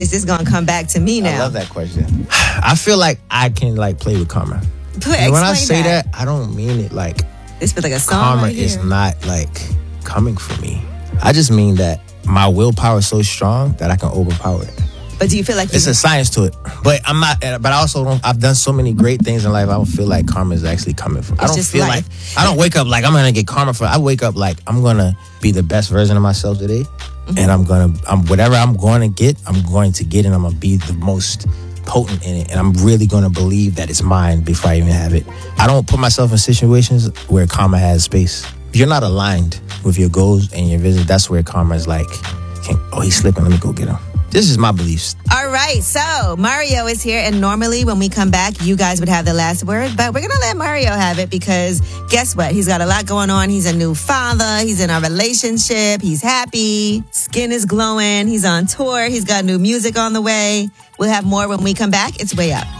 is this going to come back to me now? I love that question. I feel like I can like play with karma. When I say that, I don't mean it like this feels like a song. Karma right is here. not like coming for me. I just mean that my willpower is so strong that I can overpower it. But do you feel like It's a science to it. But I'm not. But I also don't. I've done so many great things in life. I don't feel like karma is actually coming for me. I don't just feel life. like. I don't wake up like I'm gonna get karma for. I wake up like I'm gonna be the best version of myself today, and I'm whatever I'm going to get, and I'm gonna be the most potent in it, and I'm really gonna believe that it's mine before I even have it. I don't put myself in situations where karma has space. If you're not aligned with your goals and your vision, that's where karma is like, he's slipping. Let me go get him. This is my beliefs. All right, so Mario is here, and normally when we come back, you guys would have the last word, but we're going to let Mario have it because guess what? He's got a lot going on. He's a new father. He's in a relationship. He's happy. Skin is glowing. He's on tour. He's got new music on the way. We'll have more when we come back. It's Way Up.